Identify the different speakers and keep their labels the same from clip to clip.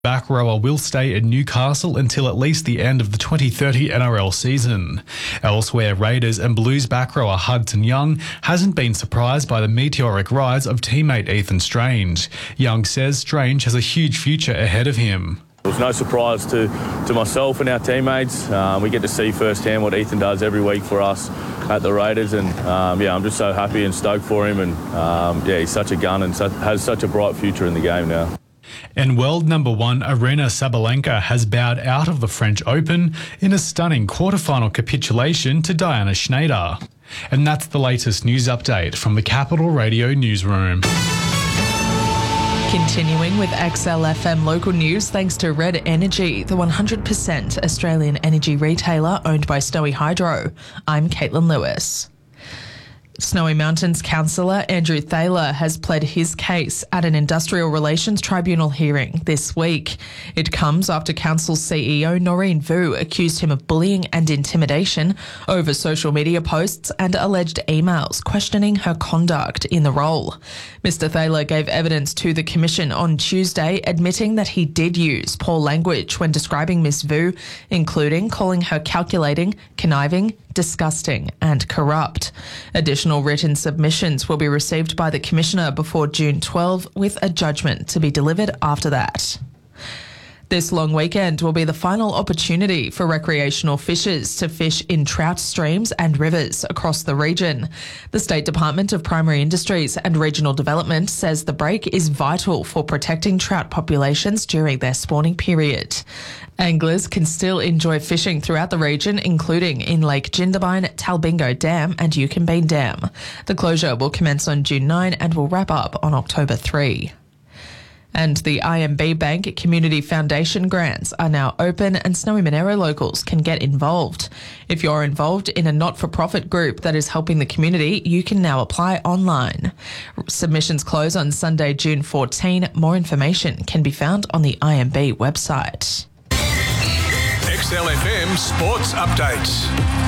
Speaker 1: Back rower will stay in Newcastle until at least the end of the 2030 NRL season. Elsewhere, Raiders and Blues back rower Hudson Young hasn't been surprised by the meteoric rise of teammate Ethan Strange. Young says Strange has a huge future ahead of him.
Speaker 2: It was no surprise to myself and our teammates. We get to see firsthand what Ethan does every week for us at the Raiders, and I'm just so happy and stoked for him, and he's such a gun and has such a bright future in the game now.
Speaker 1: And world number one Aryna Sabalenka has bowed out of the French Open in a stunning quarterfinal capitulation to Diana Schneider. And that's the latest news update from the Capital Radio newsroom.
Speaker 3: Continuing with XLFM local news, thanks to Red Energy, the 100% Australian energy retailer owned by Snowy Hydro. I'm Caitlin Lewis. Snowy Mountains councillor Andrew Thaler has pled his case at an industrial relations tribunal hearing this week. It comes after council CEO Noreen Vu accused him of bullying and intimidation over social media posts and alleged emails questioning her conduct in the role. Mr Thaler gave evidence to the Commission on Tuesday, admitting that he did use poor language when describing Ms Vu, including calling her calculating, conniving, disgusting and corrupt. Additional written submissions will be received by the Commissioner before June 12, with a judgment to be delivered after that. This long weekend will be the final opportunity for recreational fishers to fish in trout streams and rivers across the region. The State Department of Primary Industries and Regional Development says the break is vital for protecting trout populations during their spawning period. Anglers can still enjoy fishing throughout the region, including in Lake Jindabyne, Talbingo Dam and Yukonbean Dam. The closure will commence on June 9 and will wrap up on October 3. And the IMB Bank Community Foundation grants are now open and Snowy Monero locals can get involved. If you're involved in a not-for-profit group that is helping the community, you can now apply online. Submissions close on Sunday, June 14. More information can be found on the IMB website.
Speaker 4: XLFM Sports Update.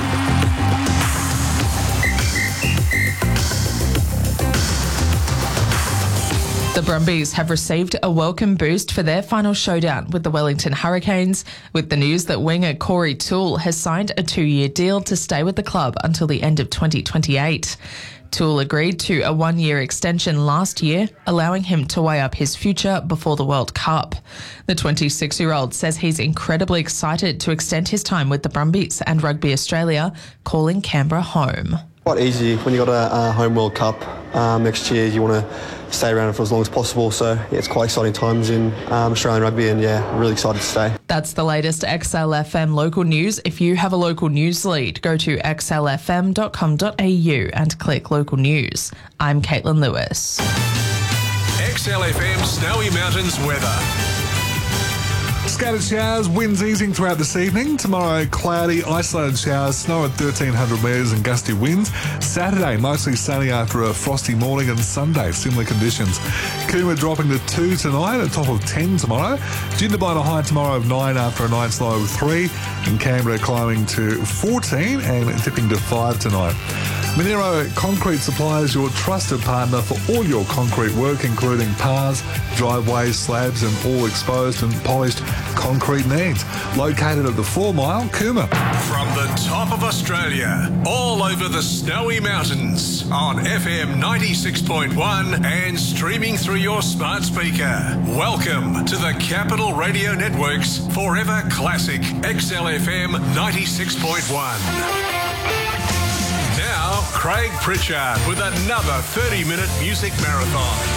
Speaker 3: The Brumbies have received a welcome boost for their final showdown with the Wellington Hurricanes, with the news that winger Corey Toole has signed a 2-year deal to stay with the club until the end of 2028. Toole agreed to a 1-year extension last year, allowing him to weigh up his future before the World Cup. The 26-year-old says he's incredibly excited to extend his time with the Brumbies and Rugby Australia, calling Canberra home.
Speaker 5: Quite easy when you got a home World Cup next year. You want to stay around for as long as possible. So it's quite exciting times in Australian rugby, and really excited to stay. That's the latest XLFM local news. If you have a local news lead, go to xlfm.com.au and click local news. I'm Caitlin Lewis.
Speaker 4: XLFM Snowy Mountains weather. Scattered showers, winds easing throughout this evening. Tomorrow, cloudy, isolated showers, snow at 1,300 metres and gusty winds. Saturday, mostly sunny after a frosty morning, and Sunday, similar conditions. Cooma dropping to 2 tonight, a top of 10 tomorrow. Jindabyne a high tomorrow of 9 after a night's low of 3. And Canberra climbing to 14 and dipping to 5 tonight. Monero Concrete Supplies, your trusted partner for all your concrete work, including paths, driveways, slabs and all exposed and polished concrete needs. Located at the 4 Mile, Cooma.
Speaker 6: From the top of Australia, all over the Snowy Mountains, on FM 96.1 and streaming through your smart speaker. Welcome to the Capital Radio Network's Forever Classic XLFM 96.1. Now, Craig Pritchard with another 30-minute music marathon.